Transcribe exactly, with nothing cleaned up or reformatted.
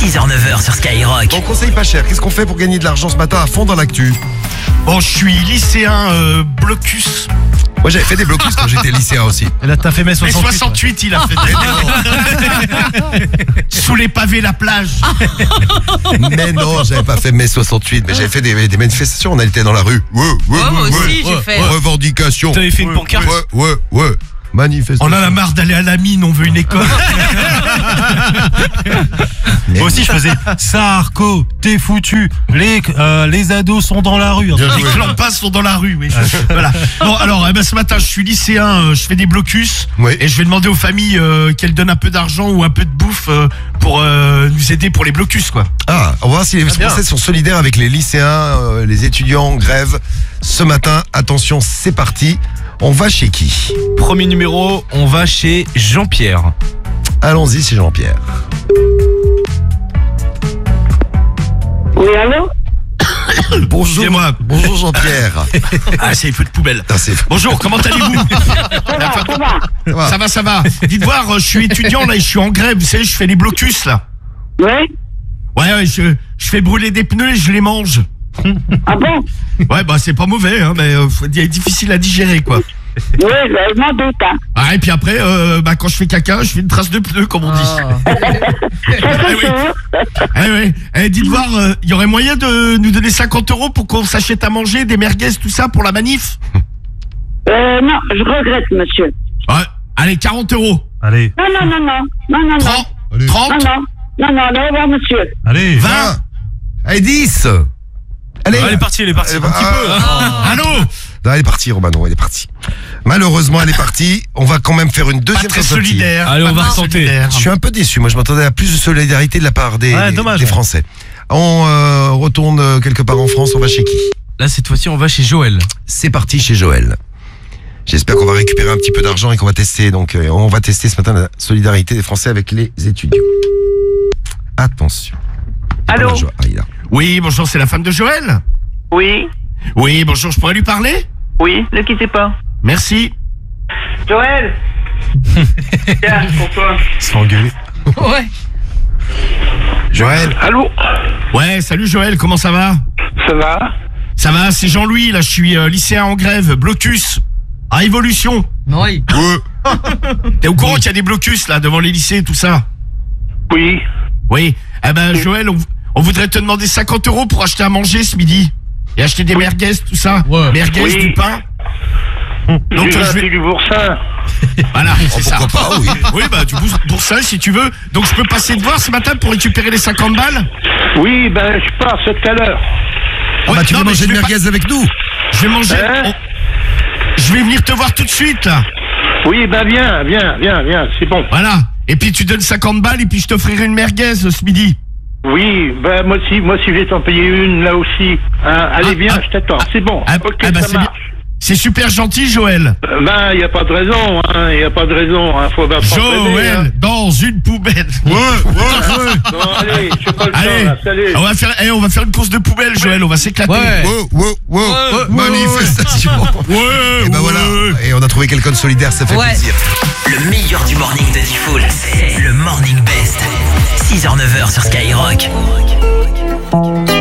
six heures neuf heures sur Skyrock. Bon, conseil pas cher, qu'est-ce qu'on fait pour gagner de l'argent ce matin à fond dans l'actu? Bon, je suis lycéen euh, blocus. Moi j'avais fait des blocus quand j'étais lycéen aussi. Et là t'as fait mai Mais soixante-huit. soixante-huit, il a fait des... Sous les pavés, la plage. Mais non, j'avais pas fait mai soixante-huit, mais j'avais fait des, des manifestations, on était dans la rue. Ouais, ouais, Ouais, moi ouais, aussi, ouais. j'ai fait. Revendication. T'avais fait une pancarte. Ouais, ouais, ouais. Manifestation. On en a marre d'aller à la mine, on veut une école. Moi aussi je faisais Sarko, t'es foutu. Les, euh, les ados sont dans la rue. Bien Les joué. clampas sont dans la rue, oui. Voilà. Bon, alors, eh ben, ce matin, je suis lycéen, euh, je fais des blocus. Oui. Et je vais demander aux familles euh, qu'elles donnent un peu d'argent ou un peu de bouffe euh, pour euh, nous aider pour les blocus, quoi. Ah, on va voir si les Français sont solidaires avec les lycéens, euh, les étudiants en grève. Ce matin, attention, c'est parti. On va chez qui? Premier numéro, on va chez Jean-Pierre. Allons-y, c'est Jean-Pierre. Oui, allô? Bonjour. Excusez-moi. Bonjour Jean-Pierre. Ah, c'est un peu de poubelle. Ah, c'est... Bonjour, comment allez-vous? Ça va, ça va. Ça va. Ça va, ça va. Dites voir, euh, je suis étudiant là et je suis en grève, vous savez, je fais les blocus là. Oui? Ouais, ouais, je, je fais brûler des pneus et je les mange. Ah bon? Ouais, bah c'est pas mauvais, hein, mais euh, faut dire, difficile à digérer, quoi. Oui, je m'en doute, hein. Ah, et puis après, euh, bah quand je fais caca, je fais une trace de pneu, comme on dit. Ça, c'est Eh oui. sûr. Eh ouais. Eh, dites voir, il y aurait moyen de nous donner cinquante euros pour qu'on s'achète à manger, des merguez, tout ça, pour la manif? Euh, non, je regrette, monsieur. Ouais. Allez, quarante euros. Allez, Non, non, non, non. Non, non, non. trente. Allez. Non, trente. non. Non, non, allez, au revoir, monsieur. allez. vingt. Allez, dix. Allez. Elle est partie, elle est partie. Elle Un petit peu. hein. Ah. Allô? Non, elle est partie, Romano, elle est partie. Malheureusement, elle est partie. On va quand même faire une Pas deuxième très tentative. solidaire. Allez, on pas va très retenter. solidaire. Je suis un peu déçu. Moi, je m'attendais à plus de solidarité de la part des, Ouais, des- dommage, des ouais. Français. On euh, retourne euh, quelque part en France. On va chez qui? Là, cette fois-ci, on va chez Joël. C'est parti chez Joël. J'espère qu'on va récupérer un petit peu d'argent et qu'on va tester. Donc, euh, on va tester ce matin la solidarité des Français avec les étudiants. Attention. Allô? Ah, Jo- ah, il est là. Oui, bonjour, c'est la femme de Joël? Oui, Oui, bonjour, je pourrais lui parler? oui, ne quittez pas. Merci. Joël! Tiens, pour toi. Il se fait engueuler. Ouais. Joël. Allô? Ouais, salut Joël, comment ça va? Ça va? Ça va, c'est Jean-Louis, là, je suis euh, lycéen en grève, blocus, à Évolution. Oui. Ouais. T'es au courant qu'il y a des blocus, là, devant les lycées, tout ça? Oui. Oui. Eh ben, Joël, on, on voudrait te demander cinquante euros pour acheter à manger ce midi. Et acheter des merguez, tout ça. Ouais. Merguez, Oui. du pain. Donc, J'ai euh, je vais... acheté du boursin. Voilà, c'est ça. Pourquoi pas, oui. Oui, bah, du coup, pour ça, si tu veux. Donc, je peux passer te voir ce matin pour récupérer les cinquante balles? Oui, ben, je pars c'est tout à l'heure. Ah bah, tu non, veux mais manger je de vais pas- merguez avec nous? Je vais manger... Hein on- Je vais venir te voir tout de suite, là. Oui, ben, viens, viens, viens, viens, c'est bon. Voilà. Et puis, tu donnes cinquante balles et puis je t'offrirai une merguez ce midi. Oui, ben, moi aussi, moi aussi, je vais t'en payer une, là aussi. Hein, allez, Ah, viens, ah, je t'attends, c'est bon. Ah, Ok, ah bah, ça c'est bien. marche. C'est super gentil, Joël. Euh, Ben, il n'y a pas de raison, hein, il n'y a pas de raison, hein, faut bien s'entraider, Joël, hein. dans une poubelle. Ouais, ouais, ouais. Bon, allez, je pas le temps, Allez, là, salut. on va faire, eh, on va faire une course de poubelle, Joël. On va s'éclater. Ouais. Wow, wow, wow. Ouais, Manifestation. Ouais, Et ben voilà. Et on a trouvé quelqu'un de solidaire, ça fait Ouais. plaisir. Le meilleur du morning de Diffoul, c'est le Morning Best. six heures neuf heures sur Skyrock.